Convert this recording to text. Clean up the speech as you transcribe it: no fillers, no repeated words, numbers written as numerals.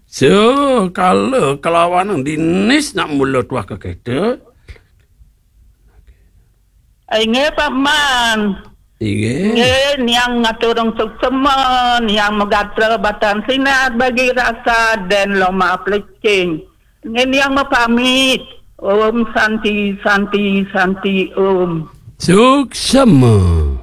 So, kalau kelawan dinis nak mula tuah ke kereta. Ingat Pak Man. Ingat. Yang ngaturung suksemen, yang megatra batan sinar bagi rasa dan loma plecing. Ingat yang mepamit. Om Santi, Santi, Santi, Om. Suksema.